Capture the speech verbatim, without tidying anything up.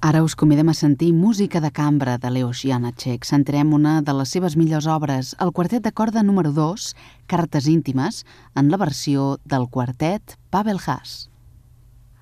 Ara us convidem a sentir música de cambra de Leos Janáček. Sentirem una de les seves millors obres, el quartet de corda número dos, Cartes íntimes, en la versió del quartet Pavel Haas.